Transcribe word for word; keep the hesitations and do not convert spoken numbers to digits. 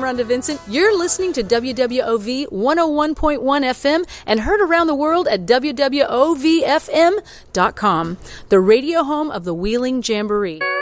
Rhonda Vincent. You're listening to W W O V one oh one point one F M and heard around the world at W W O V F M dot com, the radio home of the Wheeling Jamboree.